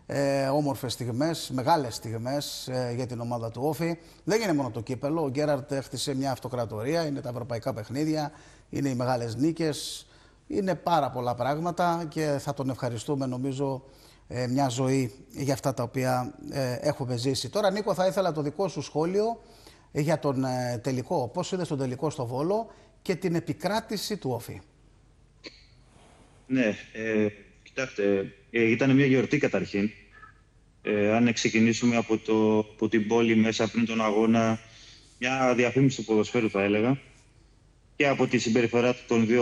Όμορφες στιγμές, μεγάλες στιγμές για την ομάδα του Όφη. Δεν είναι μόνο το κύπελο. Ο Γκέραρτ έχτισε μια αυτοκρατορία. Είναι τα ευρωπαϊκά παιχνίδια, είναι οι μεγάλες νίκες. Είναι πάρα πολλά πράγματα και θα τον ευχαριστούμε, νομίζω, μια ζωή για αυτά τα οποία έχουμε ζήσει. Τώρα, Νίκο, θα ήθελα το δικό σου σχόλιο για τον τελικό. Πώς είδες τον τελικό στο Βόλο και την επικράτηση του Όφη? Ναι, κοιτάξτε, ήταν μια γιορτή καταρχήν. Αν ξεκινήσουμε από την πόλη μέσα πριν τον αγώνα, μια διαφήμιση του ποδοσφαίρου θα έλεγα, και από τη συμπεριφορά των δύο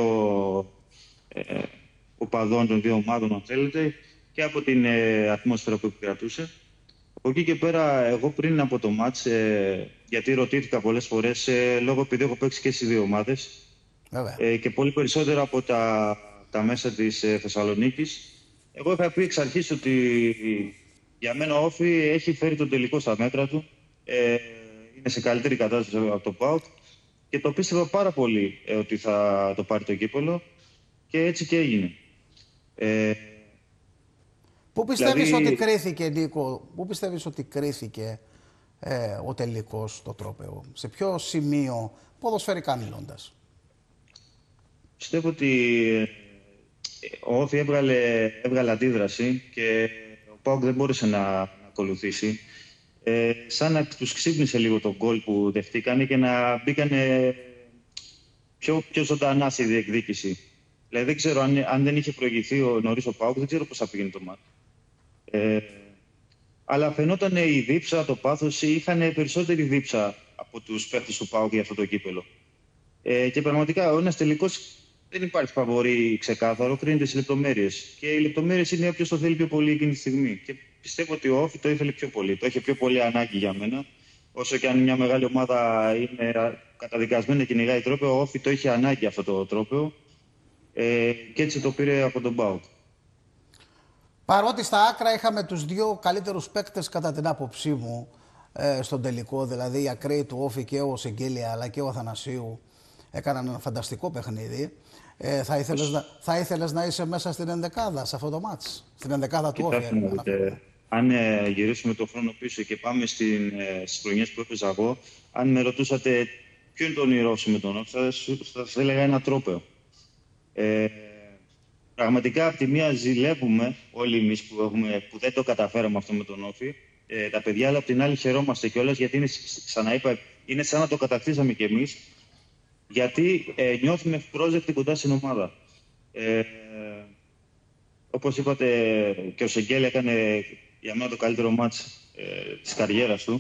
οπαδών, των δύο ομάδων, αν θέλετε, και από την ατμόσφαιρα που επικρατούσε. Από εκεί και πέρα, εγώ πριν από το μάτς, γιατί ρωτήθηκα πολλές φορές, λόγω επειδή έχω παίξει και στις δύο ομάδες, και πολύ περισσότερα από τα μέσα της Θεσσαλονίκης, εγώ είχα πει εξ αρχής ότι για μένα ο Όφη έχει φέρει τον τελικό στα μέτρα του. Είναι σε καλύτερη κατάσταση από το ΠΑΟΚ και το πίστευα πάρα πολύ ότι θα το πάρει το κύπελλο και έτσι και έγινε. Πού πιστεύεις ότι κρίθηκε, Νίκο, πού πιστεύεις ότι κρίθηκε ο τελικός στο τρόπαιο? Σε ποιο σημείο, ποδοσφαιρικά μιλώντας? Πιστεύω ότι ο Όφη έβγαλε αντίδραση και ο ΠΑΟΚ δεν μπόρεσε να ακολουθήσει. Σαν να τους ξύπνησε λίγο τον γκολ που δεχτήκανε και να μπήκανε πιο ζωντανά στη διεκδίκηση. Δηλαδή δεν ξέρω αν δεν είχε προηγηθεί νωρίς ο ΠΑΟΚ, δεν ξέρω πώς θα πήγαινε το μάτι. Αλλά φαινόταν η δίψα, το πάθος, είχαν περισσότερη δίψα από τους παίχτες του ΠΑΟΚ για αυτό το κύπελλο. Και πραγματικά ο ένας τελικός δεν υπάρχει φαβορί ξεκάθαρο, κρίνεται στις λεπτομέρειες. Και οι λεπτομέρειες είναι όποιος το θέλει πιο πολύ εκείνη τη στιγμή. Και πιστεύω ότι ο Όφη το ήθελε πιο πολύ. Το είχε πιο πολύ ανάγκη για μένα. Όσο και αν μια μεγάλη ομάδα είναι καταδικασμένη να κυνηγάει τρόπαιο, ο Όφη το είχε ανάγκη αυτό το τρόπαιο. Και έτσι το πήρε από τον ΠΑΟΚ. Παρότι στα άκρα είχαμε τους δύο καλύτερους παίκτες κατά την άποψή μου στον τελικό, δηλαδή οι ακραίοι του Όφη και ο Σεγγέλια αλλά και ο Αθανασίου έκαναν ένα φανταστικό παιχνίδι. Θα ήθελες να είσαι μέσα στην ενδεκάδα σε αυτό το μάτς, στην ενδεκάδα του Όφη? Αν γυρίσουμε το χρόνο πίσω και πάμε στις χρονιές που έπαιζα εγώ, αν με ρωτούσατε ποιο είναι το όνειρό σου με τον Όφη, θα σας έλεγα ένα τρόπαιο. Πραγματικά, από τη μία ζηλεύουμε όλοι εμείς που δεν το καταφέραμε αυτό με τον Όφη, τα παιδιά, αλλά από την άλλη χαιρόμαστε κιόλας, γιατί είναι, ξαναείπα, είναι σαν να το κατακτήσαμε κι εμείς, γιατί νιώθουμε ευπρόσδεκτοι κοντά στην ομάδα. Όπως είπατε, και ο Σεγγέλ έκανε για μένα το καλύτερο μάτς της καριέρας του.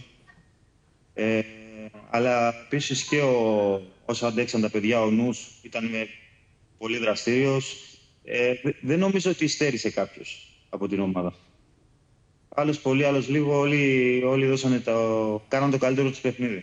Αλλά επίσης και όσο αντέξαν τα παιδιά, ο νους ήταν πολύ δραστήριος. Δεν νομίζω ότι στέρισε κάποιος από την ομάδα. Άλλος πολύ, άλλος λίγο, όλοι κάναν το καλύτερο τους παιχνίδι.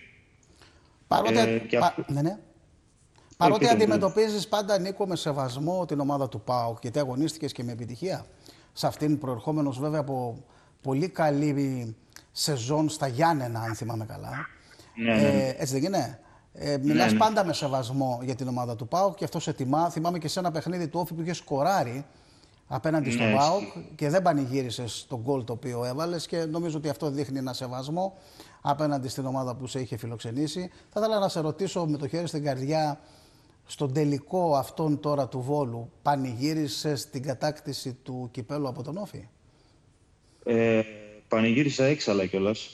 Παρότι αντιμετωπίζεις πάντα, Νίκο, με σεβασμό την ομάδα του ΠΑΟΚ, γιατί αγωνίστηκες και με επιτυχία σε αυτήν, προερχόμενος βέβαια από πολύ καλή σεζόν στα Γιάννενα, αν θυμάμαι καλά. Έτσι δεν είναι? Μιλάς πάντα με σεβασμό για την ομάδα του ΠΑΟΚ και αυτό σε τιμά. Θυμάμαι και σε ένα παιχνίδι του Όφη που είχε σκοράρει απέναντι στον ΠΑΟΚ και δεν πανηγύρισες τον γκολ το οποίο έβαλες, και νομίζω ότι αυτό δείχνει ένα σεβασμό απέναντι στην ομάδα που σε είχε φιλοξενήσει. Θα ήθελα να σε ρωτήσω με το χέρι στην καρδιά, στον τελικό αυτόν τώρα του Βόλου, πανηγύρισες την κατάκτηση του κυπέλου από τον Όφη? Πανηγύρισα έξαλα κιόλας.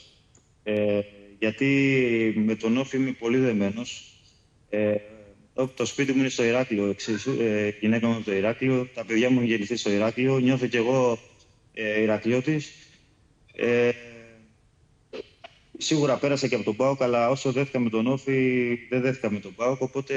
Γιατί με τον Όφη είμαι πολύ δεμένος. Το σπίτι μου είναι στο Ηράκλειο, η γυναίκα μου από το Ηράκλειο, τα παιδιά μου έχουν γεννηθεί στο Ηράκλειο, νιώθω κι εγώ Ηρακλειώτης. Σίγουρα πέρασα και από τον ΠΑΟΚ, αλλά όσο δέθηκα με τον Όφη, δεν δέθηκα με τον ΠΑΟΚ, οπότε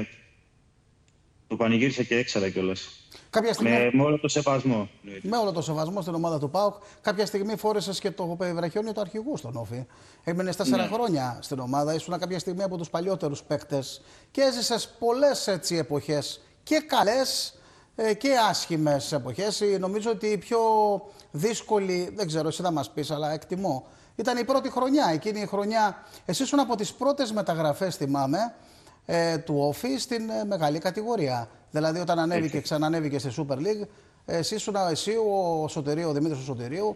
το πανηγύρισα και έξαλα κιόλας. Με όλο το σεβασμό. Με όλο το σεβασμό στην ομάδα του ΠΑΟΚ. Κάποια στιγμή φόρεσες και το βραχιόνιο του αρχηγού στον Όφη. Έμεινες 4 χρόνια στην ομάδα. Ήσουν κάποια στιγμή από τους παλιότερους παίκτες και έζησες πολλές έτσι εποχές, και καλές και άσχημες εποχές. Νομίζω ότι η πιο δύσκολη, δεν ξέρω, εσύ θα μας πεις, αλλά εκτιμώ, ήταν η πρώτη χρονιά. Εκείνη η χρονιά, εσύ ήσουν από τις πρώτες μεταγραφές, θυμάμαι, του Όφη στην μεγάλη κατηγορία. Δηλαδή, όταν ανέβηκε, ξανανέβηκε στη Super League, εσύ, ο Δημήτρης Σωτηρίου,